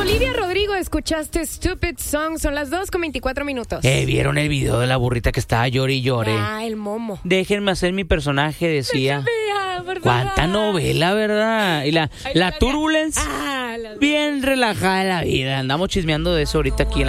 Olivia Rodrigo, escuchaste Stupid Song. Son las 2:24. ¿Vieron el video de la burrita que estaba llore y llore? El momo. Déjenme hacer mi personaje, decía. Cuánta novela, ¿verdad? Y la Turbulence, bien relajada la vida. Andamos chismeando de eso ahorita aquí en